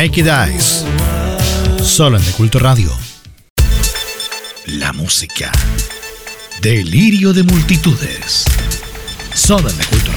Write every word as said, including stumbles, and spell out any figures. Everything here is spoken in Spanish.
Naked Eyes. Solo en De Culto Radio. La música. Delirio de multitudes. Solo en De Culto